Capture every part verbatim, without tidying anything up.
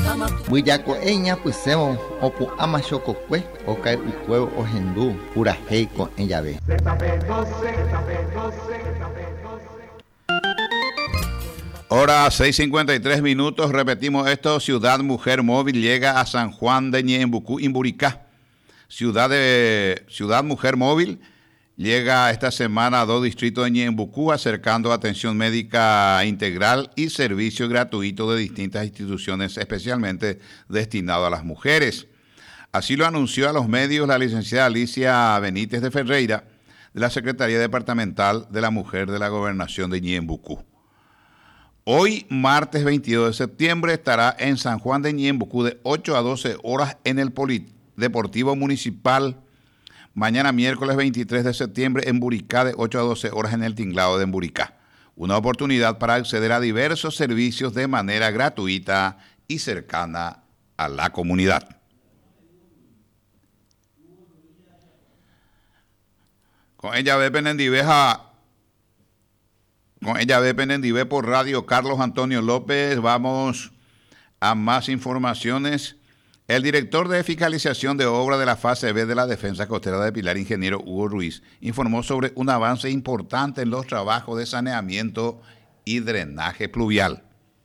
Buillako'eña pysẽvo opu'ãma chokokue okay'ukuévo ohendu purahéiko eñave. Hora seis cincuenta y tres minutos, repetimos esto, Ciudad Mujer Móvil llega a San Juan de Ñeembucú, Imburicá. Ciudad, de, Ciudad Mujer Móvil llega esta semana a dos distritos de Ñeembucú, acercando atención médica integral y servicio gratuito de distintas instituciones, especialmente destinado a las mujeres. Así lo anunció a los medios la licenciada Alicia Benítez de Ferreira, de la Secretaría Departamental de la Mujer de la Gobernación de Ñeembucú. Hoy, martes veintidós de septiembre, estará en San Juan de Ñeembucú de ocho a doce horas en el Polideportivo Municipal. Mañana, miércoles veintitrés de septiembre, en Buricá de ocho a doce horas en el Tinglado de Buricá. Una oportunidad para acceder a diversos servicios de manera gratuita y cercana a la comunidad. Con ella ve Penendiveja. Con ella ve Penendive por Radio Carlos Antonio López. Vamos a más informaciones. El director de fiscalización de obra de la fase B de la defensa costera de Pilar, ingeniero Hugo Ruiz, informó sobre un avance importante en los trabajos de saneamiento y drenaje pluvial.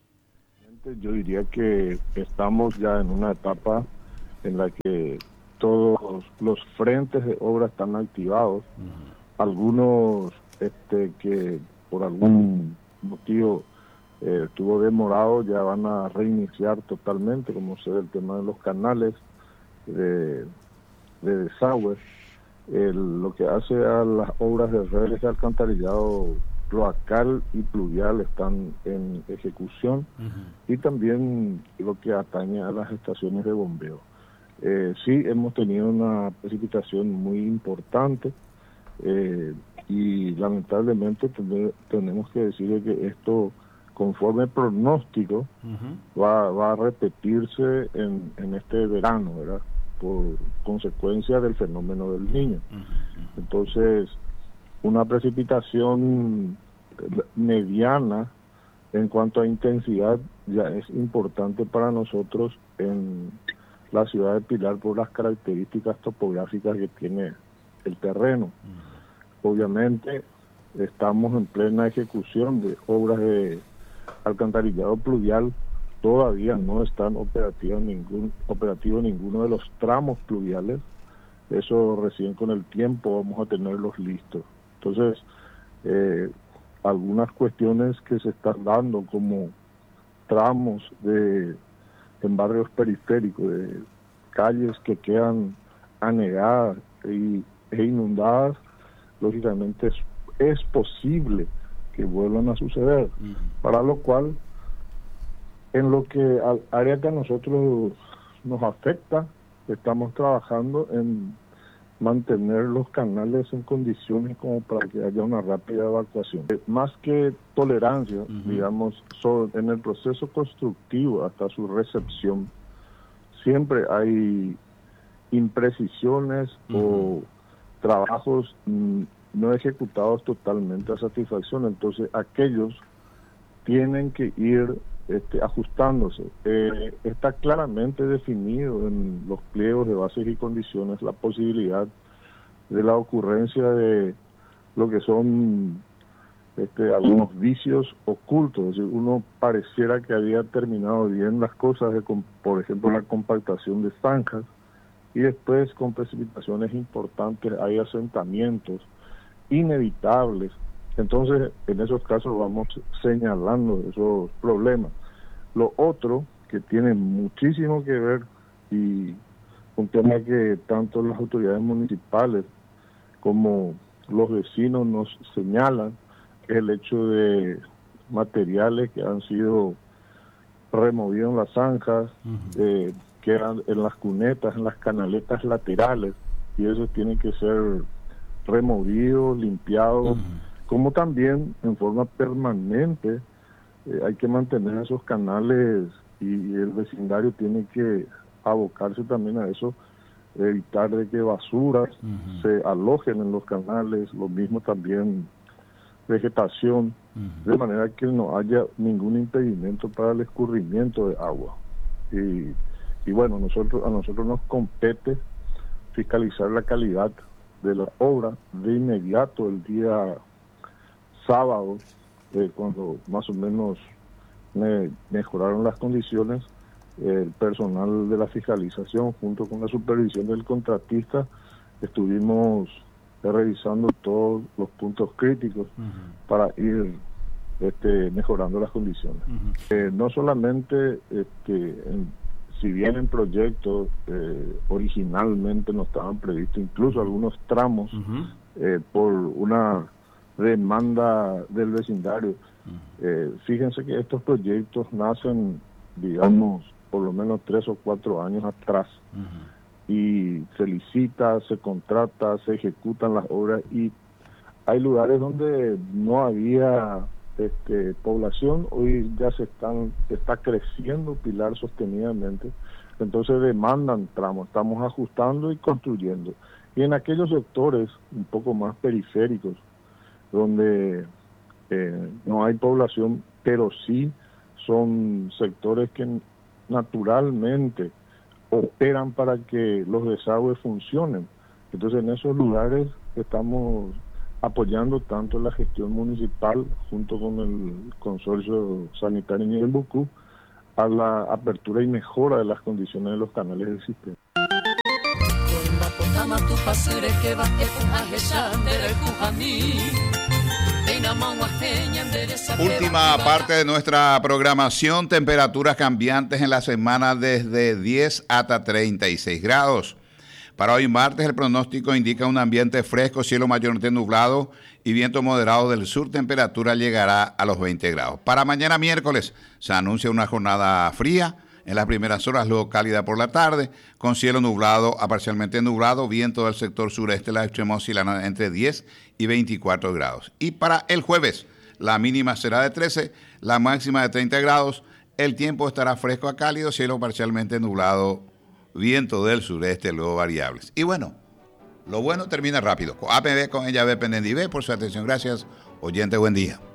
Yo diría que estamos ya en una etapa en la que todos los frentes de obra están activados. Uh-huh. Algunos este, que por algún motivo eh, estuvo demorado, ya van a reiniciar totalmente, como se ve el tema de los canales de, de desagüe, el, lo que hace a las obras de redes de alcantarillado cloacal y pluvial están en ejecución, uh-huh. y también lo que atañe a las estaciones de bombeo. Eh, sí, hemos tenido una precipitación muy importante, eh, y lamentablemente ten- tenemos que decir que esto, conforme pronóstico, uh-huh. va, va a repetirse en, en este verano, ¿verdad? Por consecuencia del fenómeno del Niño. Uh-huh. Entonces, una precipitación mediana en cuanto a intensidad ya es importante para nosotros en la ciudad de Pilar por las características topográficas que tiene el terreno. Uh-huh. Obviamente estamos en plena ejecución de obras de alcantarillado pluvial, todavía no están operativos ningún operativo ninguno de los tramos pluviales, eso recién con el tiempo vamos a tenerlos listos. Entonces, eh, algunas cuestiones que se están dando como tramos de en barrios periféricos, de calles que quedan anegadas y, e inundadas, lógicamente es, es posible que vuelvan a suceder, uh-huh. para lo cual, en lo que al área que a nosotros nos afecta, estamos trabajando en mantener los canales en condiciones como para que haya una rápida evacuación. Eh, más que tolerancia, uh-huh. digamos, so, en el proceso constructivo hasta su recepción, siempre hay imprecisiones uh-huh. o trabajos mmm, no ejecutados totalmente a satisfacción. Entonces aquellos tienen que ir este, ajustándose. Eh, está claramente definido en los pliegos de bases y condiciones la posibilidad de la ocurrencia de lo que son este, algunos vicios ocultos. Es decir, uno pareciera que había terminado bien las cosas, de, por ejemplo, la compactación de zanjas, y después con precipitaciones importantes hay asentamientos inevitables. Entonces, en esos casos vamos señalando esos problemas. Lo otro que tiene muchísimo que ver, y un tema que tanto las autoridades municipales como los vecinos nos señalan, es el hecho de materiales que han sido removidos en las zanjas, uh-huh. eh, quedan en las cunetas, en las canaletas laterales, y eso tiene que ser removido, limpiado, uh-huh. como también en forma permanente eh, hay que mantener esos canales, y, y el vecindario tiene que abocarse también a eso, evitar de que basuras uh-huh. se alojen en los canales, lo mismo también vegetación, uh-huh. de manera que no haya ningún impedimento para el escurrimiento de agua. y, y bueno, nosotros a nosotros nos compete fiscalizar la calidad de la obra de inmediato el día sábado, eh, cuando más o menos me mejoraron las condiciones. El personal de la fiscalización junto con la supervisión del contratista estuvimos revisando todos los puntos críticos uh-huh. para ir este, mejorando las condiciones. Uh-huh. Eh, no solamente, este, en, si bien en proyectos eh, originalmente no estaban previstos, incluso algunos tramos uh-huh. eh, por una demanda del vecindario. Uh-huh. Eh, fíjense que estos proyectos nacen, digamos, por lo menos tres o cuatro años atrás. Uh-huh. Y se licita, se contrata, se ejecutan las obras, y hay lugares donde no había este, población, hoy ya se están está creciendo Pilar sostenidamente, entonces demandan tramos, estamos ajustando y construyendo. Y en aquellos sectores un poco más periféricos, donde eh, no hay población, pero sí son sectores que naturalmente operan para que los desagües funcionen. Entonces en esos lugares estamos apoyando tanto la gestión municipal junto con el consorcio sanitario en Ñeembucú a la apertura y mejora de las condiciones de los canales del sistema. Última parte de nuestra programación, temperaturas cambiantes en la semana desde diez hasta treinta y seis grados. Para hoy martes el pronóstico indica un ambiente fresco, cielo mayormente nublado y viento moderado del sur, temperatura llegará a los veinte grados. Para mañana miércoles se anuncia una jornada fría, en las primeras horas luego cálida por la tarde, con cielo nublado a parcialmente nublado, viento del sector sureste, la extrema oscilará entre diez y veinticuatro grados. Y para el jueves, la mínima será de trece, la máxima de treinta grados, el tiempo estará fresco a cálido, cielo parcialmente nublado, viento del sureste, luego variables. Y bueno, lo bueno termina rápido. A P B con ella B Pendiente por su atención. Gracias, oyente, buen día.